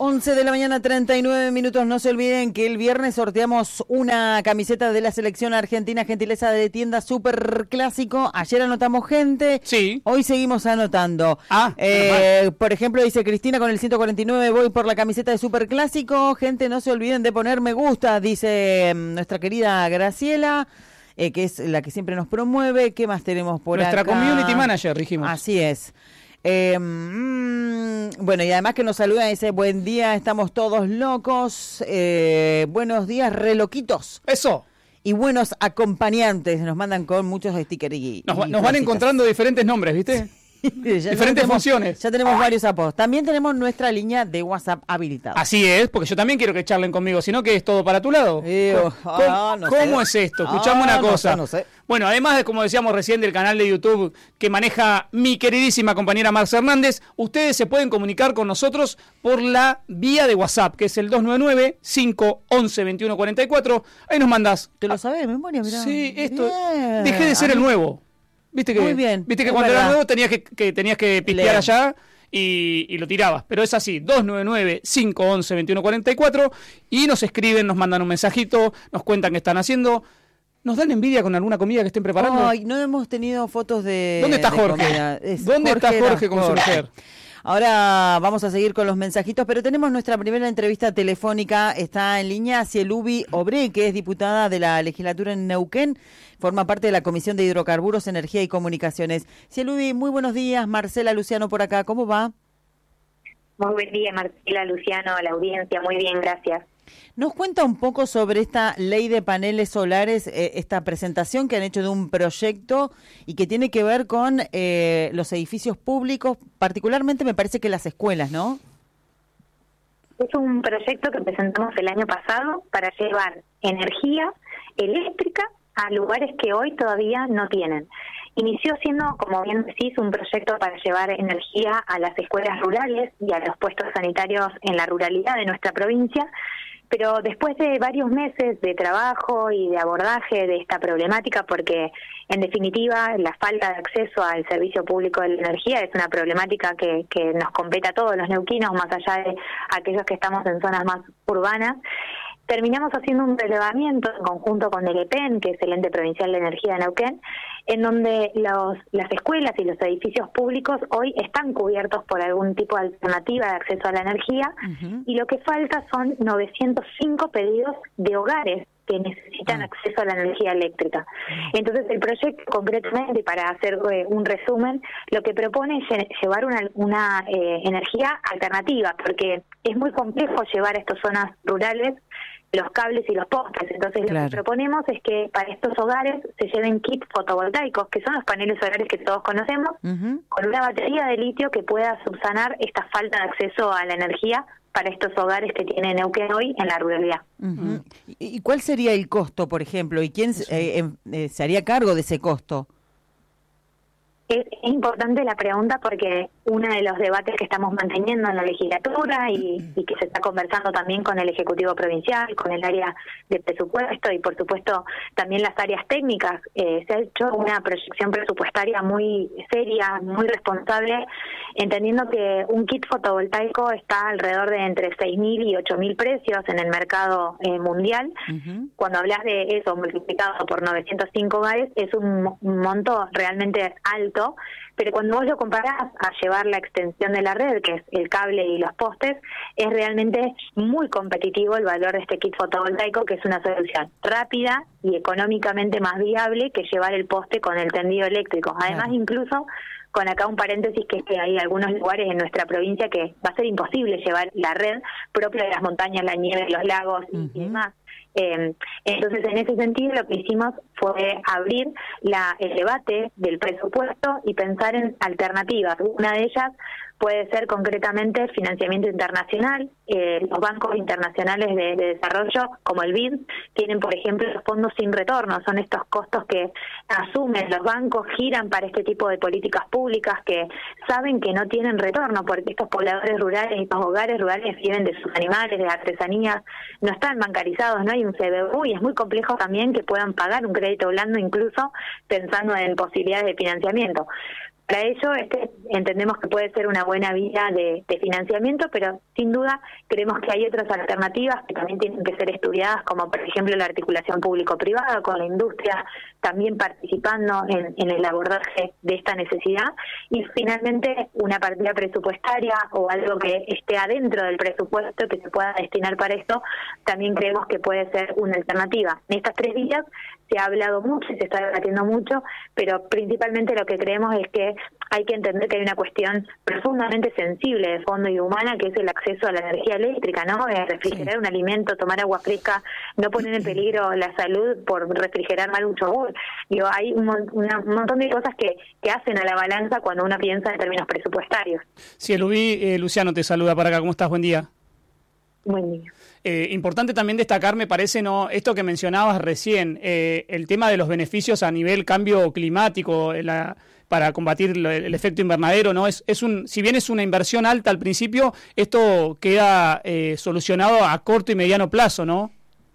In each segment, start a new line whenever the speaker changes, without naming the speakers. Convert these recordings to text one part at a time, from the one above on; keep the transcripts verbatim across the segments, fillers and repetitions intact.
once de la mañana, treinta y nueve minutos. No se olviden que el viernes sorteamos una camiseta de la selección argentina, gentileza de tienda Super Clásico. Ayer anotamos gente,
sí.
Hoy seguimos anotando.
Ah,
eh, por ejemplo, dice Cristina con el ciento cuarenta y nueve, voy por la camiseta de Super Clásico. Gente, no se olviden de poner me gusta, dice nuestra querida Graciela. Eh, que es la que siempre nos promueve. ¿Qué más tenemos por
Nuestra
acá?
Nuestra community manager, dijimos.
Así es. Eh, mmm, bueno, y además que nos saluda, dice, buen día, estamos todos locos. Eh, buenos días, reloquitos.
Eso.
Y buenos acompañantes. Nos mandan con muchos stickers y
Nos,
y
nos van encontrando diferentes nombres, ¿viste? Diferentes
tenemos,
funciones.
Ya tenemos varios apodos. También tenemos nuestra línea de WhatsApp habilitada.
Así es, porque yo también quiero que charlen conmigo, sino que es todo para tu lado.
Eh,
¿Cómo,
ah, no
¿cómo
sé.
es esto? Escuchame
ah,
una cosa.
No sé, no sé.
Bueno, además de, como decíamos recién, del canal de YouTube que maneja mi queridísima compañera Marcia Hernández, ustedes se pueden comunicar con nosotros por la vía de WhatsApp, que es el dos nueve nueve, cinco once, veintiuno cuarenta y cuatro. Ahí nos mandás.
¿Te lo sabés de memoria? Mirá.
Sí, esto.
Bien.
Dejé de ser el nuevo. Viste que,
Muy bien.
Viste que
es
cuando
verdad.
era nuevo tenías que, que tenías que pispear
Leer.
allá y, y lo tirabas. Pero es así, dos nueve nueve, cinco once, veintiuno cuarenta y cuatro, y nos escriben, nos mandan un mensajito, nos cuentan qué están haciendo. ¿Nos dan envidia con alguna comida que estén preparando?
Ay, no hemos tenido fotos de
¿Dónde está
de
Jorge?
comida. Es
¿Dónde
Jorge
está Jorge
era
con su
Jorge.
mujer?
Ahora vamos a seguir con los mensajitos, pero tenemos nuestra primera entrevista telefónica. Está en línea Cielubi Obré, que es diputada de la legislatura en Neuquén, forma parte de la Comisión de Hidrocarburos, Energía y Comunicaciones. Cielubi, muy buenos días. Marcela Luciano por acá, ¿cómo va?
Muy buen día, Marcela, Luciano, la audiencia, muy bien, gracias.
¿Nos cuenta un poco sobre esta ley de paneles solares, eh, esta presentación que han hecho de un proyecto y que tiene que ver con eh, los edificios públicos, particularmente me parece que las escuelas, ¿no?
Es un proyecto que presentamos el año pasado para llevar energía eléctrica a lugares que hoy todavía no tienen. Inició siendo, como bien decís, un proyecto para llevar energía a las escuelas rurales y a los puestos sanitarios en la ruralidad de nuestra provincia, pero después de varios meses de trabajo y de abordaje de esta problemática, porque en definitiva la falta de acceso al servicio público de la energía es una problemática que, que nos compete a todos los neuquinos, más allá de aquellos que estamos en zonas más urbanas, terminamos haciendo un relevamiento en conjunto con el E P E N, que es el Ente Provincial de Energía de Neuquén, en donde los, las escuelas y los edificios públicos hoy están cubiertos por algún tipo de alternativa de acceso a la energía, uh-huh. y lo que falta son novecientos cinco pedidos de hogares que necesitan uh-huh. acceso a la energía eléctrica. Entonces el proyecto, concretamente, para hacer eh, un resumen, lo que propone es llevar una, una eh, energía alternativa, porque es muy complejo llevar a estas zonas rurales los cables y los postes. Entonces claro. Lo que proponemos es que para estos hogares se lleven kits fotovoltaicos, que son los paneles solares que todos conocemos, uh-huh. con una batería de litio que pueda subsanar esta falta de acceso a la energía para estos hogares que tiene Neuquén hoy en la ruralidad.
Uh-huh. ¿Y cuál sería el costo, por ejemplo? ¿Y quién eh, eh, se haría cargo de ese costo?
Es, es importante la pregunta porque uno de los debates que estamos manteniendo en la legislatura y, y que se está conversando también con el Ejecutivo Provincial, con el área de presupuesto y por supuesto también las áreas técnicas, eh, se ha hecho una proyección presupuestaria muy seria, muy responsable, entendiendo que un kit fotovoltaico está alrededor de entre seis mil y ocho mil precios en el mercado eh, mundial. Uh-huh. Cuando hablas de eso multiplicado por novecientos cinco hogares es un, un monto realmente alto, pero cuando vos lo comparás a llevar la extensión de la red, que es el cable y los postes, es realmente muy competitivo el valor de este kit fotovoltaico, que es una solución rápida y económicamente más viable que llevar el poste con el tendido eléctrico. Además, claro. incluso con acá un paréntesis, que es que hay algunos lugares en nuestra provincia que va a ser imposible llevar la red propia de las montañas, la nieve, los lagos uh-huh. y demás. Eh, entonces, en ese sentido, lo que hicimos fue abrir la, el debate del presupuesto y pensar en alternativas. Una de ellas puede ser concretamente financiamiento internacional. Eh, los bancos internacionales de, de desarrollo, como el B I D, tienen, por ejemplo, los fondos sin retorno. Son estos costos que asumen los bancos, giran para este tipo de políticas públicas que saben que no tienen retorno, porque estos pobladores rurales y estos hogares rurales viven de sus animales, de artesanías, no están bancarizados, no hay un C B U y es muy complejo también que puedan pagar un crédito blando, incluso pensando en posibilidades de financiamiento. Para ello, este, entendemos que puede ser una buena vía de, de financiamiento, pero sin duda creemos que hay otras alternativas que también tienen que ser estudiadas, como por ejemplo la articulación público-privada con la industria, también participando en, en el abordaje de esta necesidad, y finalmente una partida presupuestaria o algo que esté adentro del presupuesto que se pueda destinar para esto, también creemos que puede ser una alternativa. En estas tres vías se ha hablado mucho y se está debatiendo mucho, pero principalmente lo que creemos es que hay que entender que hay una cuestión profundamente sensible de fondo y humana, que es el acceso a la energía eléctrica, ¿no? Eh, refrigerar sí. un alimento, tomar agua fresca, no poner en peligro la salud por refrigerar mal un yogur. Digo, hay un, una, un montón de cosas que, que hacen a la balanza cuando uno piensa en términos presupuestarios.
Sí, Lubi, eh, Luciano te saluda para acá. ¿Cómo estás? Buen día.
Buen día.
Eh, importante también destacar, me parece, no esto que mencionabas recién, eh, el tema de los beneficios a nivel cambio climático, la, para combatir el, el efecto invernadero, ¿no? Es, es un, si bien es una inversión alta al principio, esto queda eh, solucionado a corto y mediano plazo, ¿no?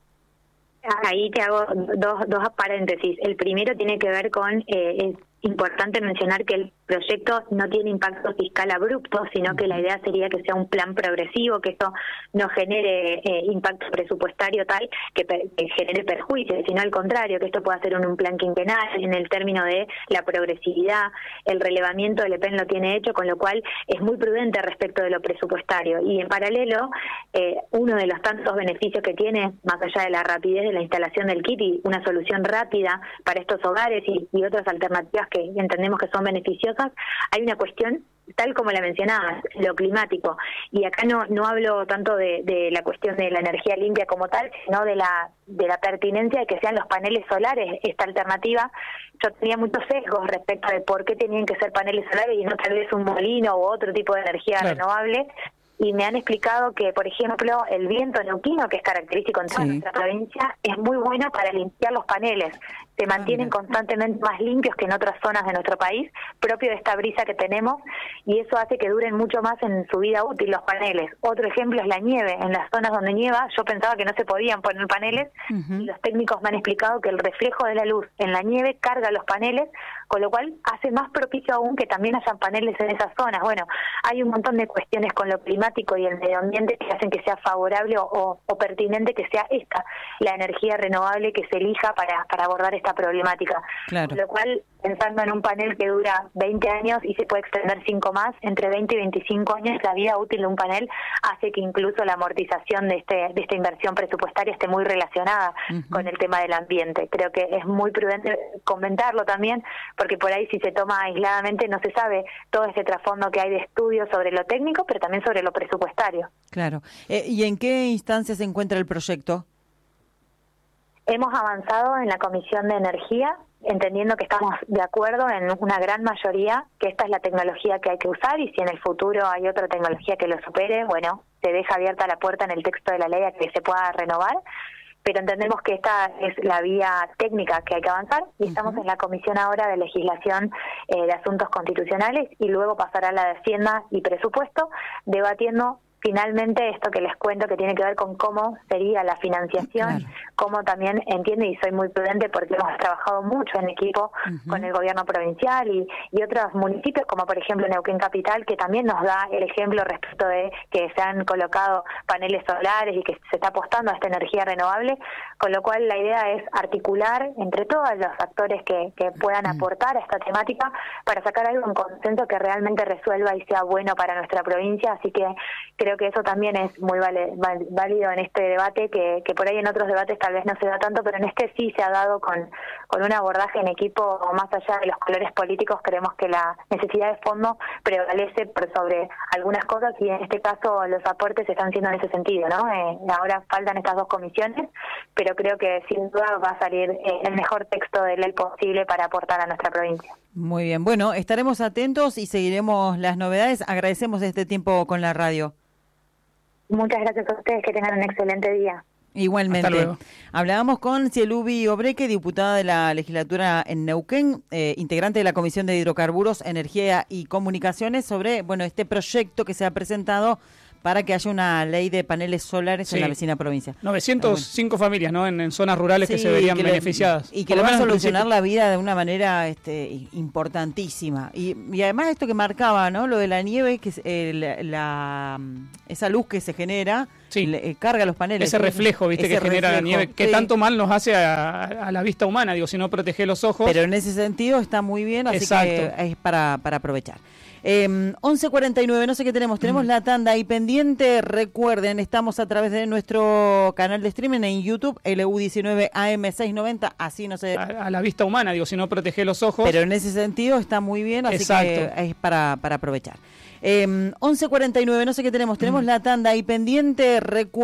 Ahí te hago dos, dos paréntesis. El primero tiene que ver con, eh, es importante mencionar que el proyecto no tiene impacto fiscal abrupto, sino que la idea sería que sea un plan progresivo, que esto no genere eh, impacto presupuestario tal que, per, que genere perjuicios, sino al contrario, que esto pueda ser un, un plan quinquenal en el término de la progresividad. El relevamiento del E P E N lo tiene hecho, con lo cual es muy prudente respecto de lo presupuestario. Y en paralelo, eh, uno de los tantos beneficios que tiene, más allá de la rapidez de la instalación del kit y una solución rápida para estos hogares y, y otras alternativas que entendemos que son beneficiosas, hay una cuestión tal como la mencionabas, lo climático, y acá no no hablo tanto de, de la cuestión de la energía limpia como tal, sino de la de la pertinencia de que sean los paneles solares esta alternativa. Yo tenía muchos sesgos respecto de por qué tenían que ser paneles solares y no tal vez un molino u otro tipo de energía claro. renovable, y me han explicado que, por ejemplo, el viento neuquino, que es característico en toda sí. nuestra provincia, es muy bueno para limpiar los paneles. Se mantienen ah, constantemente más limpios que en otras zonas de nuestro país, propio de esta brisa que tenemos, y eso hace que duren mucho más en su vida útil los paneles. Otro ejemplo es la nieve. En las zonas donde nieva, yo pensaba que no se podían poner paneles, uh-huh. y los técnicos me han explicado que el reflejo de la luz en la nieve carga los paneles, con lo cual hace más propicio aún que también hayan paneles en esas zonas. Bueno, hay un montón de cuestiones con lo climático y el medio ambiente que hacen que sea favorable o, o, o pertinente que sea esta la energía renovable que se elija para, para abordar esta problemática. Claro. Con lo cual, pensando en un panel que dura veinte años y se puede extender cinco más, entre veinte y veinticinco años la vida útil de un panel hace que incluso la amortización de este de esta inversión presupuestaria esté muy relacionada uh-huh. con el tema del ambiente. Creo que es muy prudente comentarlo también, porque por ahí si se toma aisladamente no se sabe todo ese trasfondo que hay de estudios sobre lo técnico, pero también sobre lo presupuestario.
Claro. Eh, ¿Y en qué instancia se encuentra el proyecto?
Hemos avanzado en la Comisión de Energía, entendiendo que estamos de acuerdo en una gran mayoría que esta es la tecnología que hay que usar, y si en el futuro hay otra tecnología que lo supere, bueno, se deja abierta la puerta en el texto de la ley a que se pueda renovar, pero entendemos que esta es la vía técnica que hay que avanzar, y uh-huh. estamos en la Comisión ahora de Legislación eh, de Asuntos Constitucionales, y luego pasará a la de Hacienda y Presupuesto, debatiendo finalmente esto que les cuento, que tiene que ver con cómo sería la financiación, claro. cómo también entiende, y soy muy prudente porque hemos trabajado mucho en equipo uh-huh. con el gobierno provincial y, y otros municipios, como por ejemplo Neuquén Capital, que también nos da el ejemplo respecto de que se han colocado paneles solares y que se está apostando a esta energía renovable, con lo cual la idea es articular entre todos los actores que, que puedan uh-huh. aportar a esta temática para sacar algo en consenso que realmente resuelva y sea bueno para nuestra provincia, así que creo que eso también es muy vale, válido en este debate, que, que por ahí en otros debates tal vez no se da tanto, pero en este sí se ha dado con, con un abordaje en equipo más allá de los colores políticos. Creemos que la necesidad de fondo prevalece por sobre algunas cosas, y en este caso los aportes están siendo en ese sentido, ¿no? Eh, ahora faltan estas dos comisiones, pero creo que sin duda va a salir eh, el mejor texto de ley posible para aportar a nuestra provincia.
Muy bien, bueno, estaremos atentos y seguiremos las novedades. Agradecemos este tiempo con la radio.
Muchas gracias a ustedes, que tengan un excelente día.
Igualmente. Hablábamos con Cielubi Obreque, diputada de la legislatura en Neuquén, eh, integrante de la Comisión de Hidrocarburos, Energía y Comunicaciones, sobre bueno este proyecto que se ha presentado para que haya una ley de paneles solares sí. en la vecina provincia.
novecientas cinco bueno. familias, ¿no? En, en zonas rurales sí, que se verían que beneficiadas.
Le, y que le van a solucionar la vida de una manera este, importantísima. Y, y además esto que marcaba, ¿no? Lo de la nieve, que eh, la, la, esa luz que se genera, sí. le, eh, carga los paneles.
Ese reflejo, viste, que genera reflejo, la nieve, que sí. tanto mal nos hace a, a la vista humana, digo, si no protege los ojos.
Pero en ese sentido está muy bien, así Exacto. que es para, para aprovechar. Eh, once cuarenta y nueve, no sé qué tenemos, tenemos mm. la tanda ahí pendiente, recuerden, estamos a través de nuestro canal de streaming en YouTube, L U diecinueve A M seiscientos noventa, así no sé.
A, a la vista humana, digo, si no protege los ojos.
Pero en ese sentido está muy bien, así Exacto. que es para, para aprovechar. Eh, once cuarenta y nueve, no sé qué tenemos, tenemos mm. la tanda ahí pendiente, recuerden.